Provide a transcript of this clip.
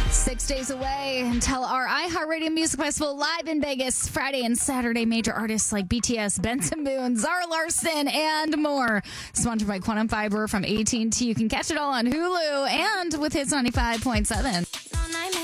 6 days away until our iHeartRadio Music Festival live in Vegas Friday and Saturday. Major artists like BTS, Benson Boone, Zara Larsson, and more. Sponsored by Quantum Fiber from AT&T. You can catch it all on Hulu and with Hits 95.7.